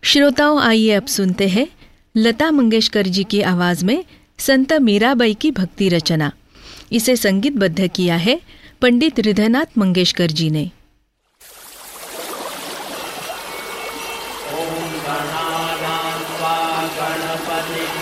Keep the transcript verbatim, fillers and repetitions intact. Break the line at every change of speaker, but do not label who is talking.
श्रोताओं, आइए अब सुनते हैं लता मंगेशकर जी की आवाज में संत मीराबाई की भक्ति रचना। इसे संगीतबद्ध किया है पंडित हृदयनाथ मंगेशकर जी ने।
ओम गणानां त्वा गणपतिं